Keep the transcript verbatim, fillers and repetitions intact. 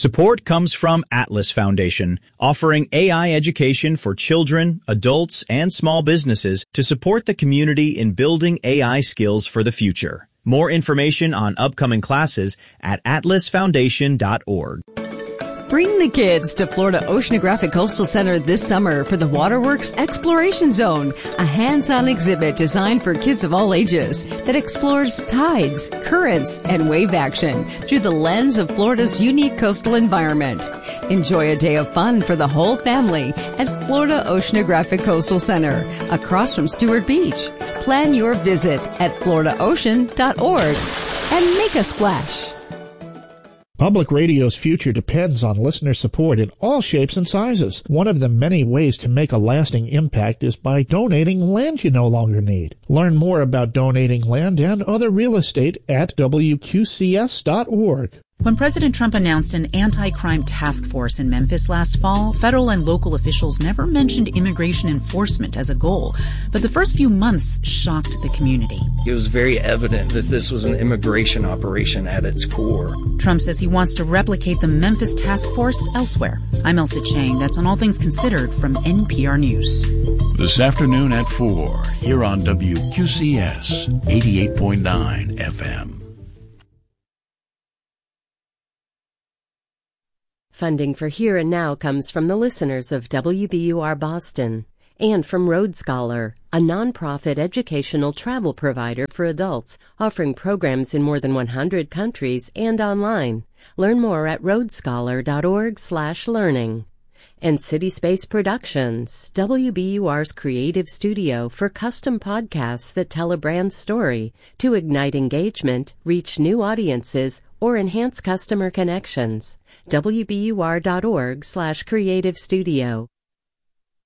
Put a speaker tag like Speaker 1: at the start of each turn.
Speaker 1: Support comes from Atlas Foundation, offering A I education for children, adults, and small businesses to support the community in building A I skills for the future. More information on upcoming classes at atlas foundation dot org.
Speaker 2: Bring the kids to Florida Oceanographic Coastal Center this summer for the Waterworks Exploration Zone, a hands-on exhibit designed for kids of all ages that explores tides, currents, and wave action through the lens of Florida's unique coastal environment. Enjoy a day of fun for the whole family at Florida Oceanographic Coastal Center, across from Stewart Beach. Plan your visit at florida ocean dot org and make a splash.
Speaker 3: Public radio's future depends on listener support in all shapes and sizes. One of the many ways to make a lasting impact is by donating land you no longer need. Learn more about donating land and other real estate at W Q C S dot org.
Speaker 4: When President Trump announced an anti-crime task force in Memphis last fall, federal and local officials never mentioned immigration enforcement as a goal. But the first few months shocked the community.
Speaker 5: It was very evident that this was an immigration operation at its core.
Speaker 4: Trump says he wants to replicate the Memphis task force elsewhere. I'm Elsa Chang. That's on All Things Considered from N P R News.
Speaker 6: This afternoon at four, here on W Q C S eighty-eight point nine F M.
Speaker 7: Funding for Here and Now comes from the listeners of W B U R Boston and from Road Scholar, a nonprofit educational travel provider for adults offering programs in more than one hundred countries and online. Learn more at road scholar dot org slash learning. And City Space Productions, W B U R's creative studio for custom podcasts that tell a brand story to ignite engagement, reach new audiences, or enhance customer connections. W B U R dot org slash creative studio.